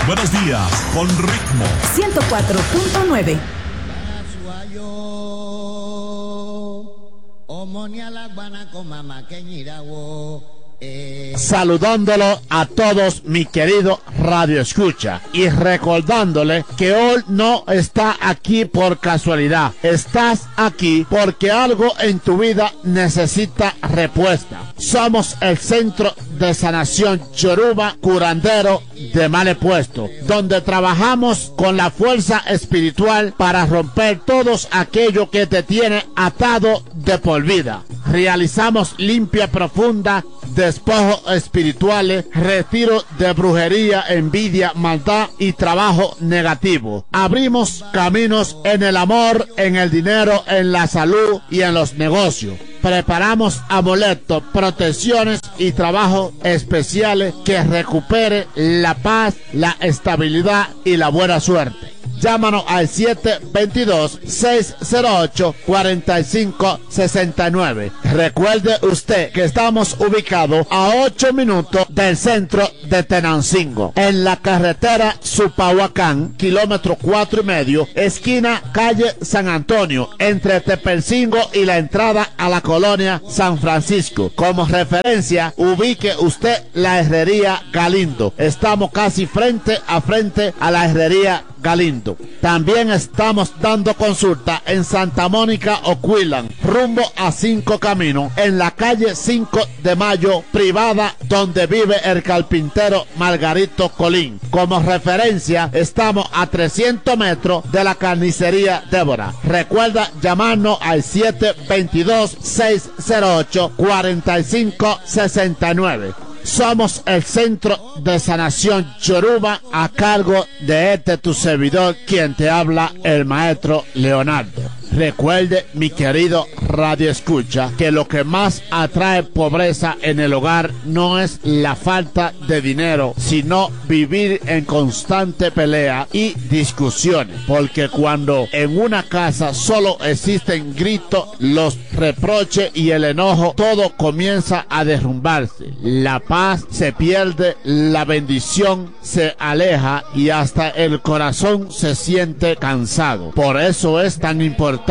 Buenos días, con ritmo. 104.9. Saludándolo a todos, mi querido Radio Escucha, y recordándole que hoy no está aquí por casualidad. Estás aquí porque algo en tu vida necesita respuesta. Somos el Centro de Sanación Yoruba Curandero de Malepuesto, donde trabajamos con la fuerza espiritual para romper todos aquello que te tiene atado de por vida. Realizamos limpia profunda, despojos espirituales, retiro de brujería, envidia, maldad y trabajo negativo. Abrimos caminos en el amor, en el dinero, en la salud y en los negocios. Preparamos amuletos, protecciones y trabajos especiales que recupere la paz, la estabilidad y la buena suerte. Llámanos al 722-608-4569. Recuerde usted que estamos ubicados a 8 minutos del centro de Tenancingo, en la carretera Supahuacán, kilómetro 4,5, esquina calle San Antonio, entre Tepelcingo y la entrada a la colonia San Francisco. Como referencia, ubique usted la herrería Galindo. Estamos casi frente a la herrería Galindo. También estamos dando consulta en Santa Mónica Oquillan, rumbo a 5 Caminos, en la calle 5 de Mayo, privada, donde vive el carpintero Margarito Colín. Como referencia, estamos a 300 metros de la carnicería Débora. Recuerda llamarnos al 722-608-4569. Somos el Centro de Sanación Yoruba, a cargo de tu servidor, quien te habla, el maestro Leonardo. Recuerde, mi querido Radio Escucha, que lo que más atrae pobreza en el hogar no es la falta de dinero, sino vivir en constante pelea y discusiones. Porque cuando en una casa solo existen gritos, los reproches y el enojo, todo comienza a derrumbarse. La paz se pierde, la bendición se aleja y hasta el corazón se siente cansado. Por eso es tan importante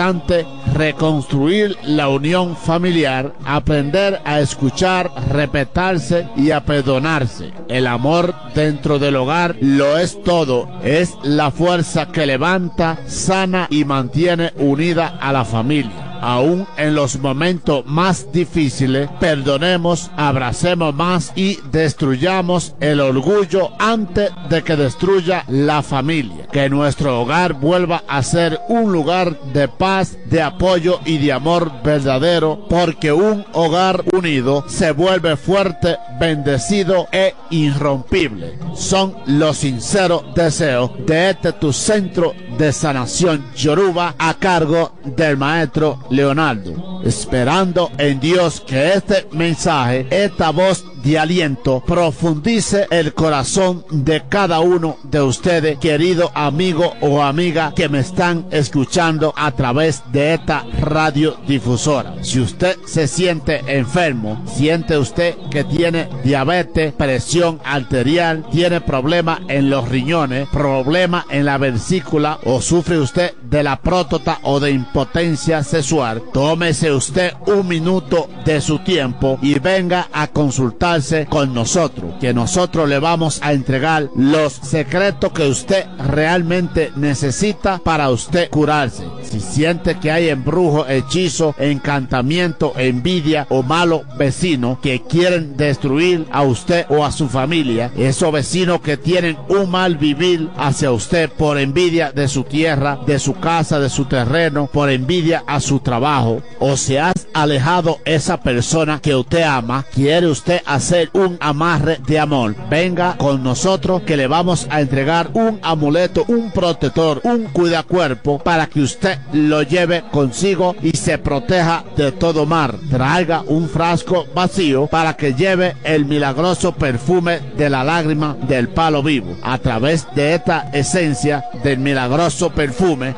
reconstruir la unión familiar, aprender a escuchar, respetarse y a perdonarse. El amor dentro del hogar lo es todo, es la fuerza que levanta, sana y mantiene unida a la familia. Aún en los momentos más difíciles, perdonemos, abracemos más y destruyamos el orgullo antes de que destruya la familia. Que nuestro hogar vuelva a ser un lugar de paz, de apoyo y de amor verdadero, porque un hogar unido se vuelve fuerte, bendecido e irrompible. Son los sinceros deseos de tu Centro de Sanación Yoruba, a cargo del maestro Leonardo, esperando en Dios que este mensaje, esta voz de aliento, profundice el corazón de cada uno de ustedes, querido amigo o amiga que me están escuchando a través de esta radiodifusora. Si usted se siente enfermo, siente usted que tiene diabetes, presión arterial, tiene problemas en los riñones, problemas en la vesícula, o sufre usted de la próstata o de impotencia sexual, tómese usted un minuto de su tiempo y venga a consultarse con nosotros, que nosotros le vamos a entregar los secretos que usted realmente necesita para usted curarse. Si siente que hay embrujo, hechizo, encantamiento, envidia o malos vecinos que quieren destruir a usted o a su familia, esos vecinos que tienen un mal vivir hacia usted por envidia de su tierra, de su casa, de su terreno, por envidia a su trabajo, o se ha alejado esa persona que usted ama, quiere usted hacer un amarre de amor, venga con nosotros que le vamos a entregar un amuleto, un protector, un cuidacuerpo para que usted lo lleve consigo y se proteja de todo mal. Traiga un frasco vacío para que lleve el milagroso perfume de la lágrima del palo vivo. A través de esta esencia del milagroso perfume,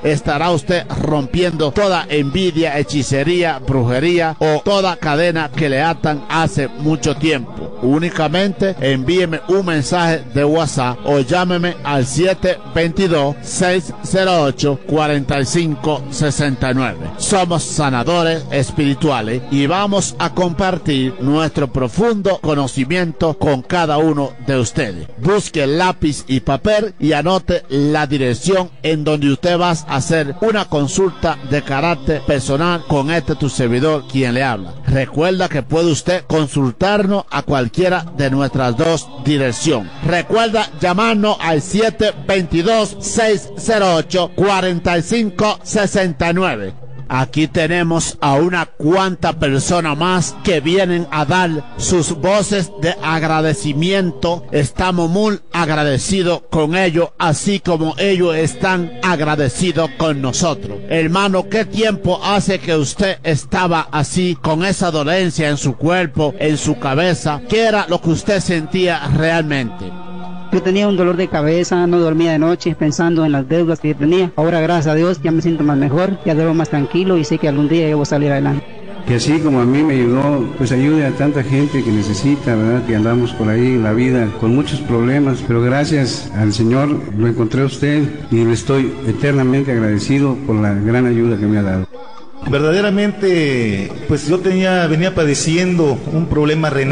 estará usted rompiendo toda envidia, hechicería, brujería o toda cadena que le atan hace mucho tiempo. Únicamente envíeme un mensaje de WhatsApp o llámeme al 722-608-4569. Somos sanadores espirituales y vamos a compartir nuestro profundo conocimiento con cada uno de ustedes. Busque lápiz y papel y anote la dirección en donde usted va a hacer una consulta de carácter personal con tu servidor quien le habla. Recuerda que puede usted consultarnos a cualquiera de nuestras dos direcciones. Recuerda llamarnos al 722-608-4569. Aquí tenemos a una cuanta persona más que vienen a dar sus voces de agradecimiento. Estamos muy agradecidos con ellos, así como ellos están agradecidos con nosotros. Hermano, ¿qué tiempo hace que usted estaba así, con esa dolencia en su cuerpo, en su cabeza? ¿Qué era lo que usted sentía realmente? Yo tenía un dolor de cabeza, no dormía de noche pensando en las deudas que tenía. Ahora, gracias a Dios, ya me siento más mejor, ya duermo más tranquilo y sé que algún día yo voy a salir adelante. Que así como a mí me ayudó, pues ayude a tanta gente que necesita, ¿verdad? Que andamos por ahí en la vida con muchos problemas, pero gracias al Señor lo encontré a usted y le estoy eternamente agradecido por la gran ayuda que me ha dado. Verdaderamente, pues yo venía padeciendo un problema renal.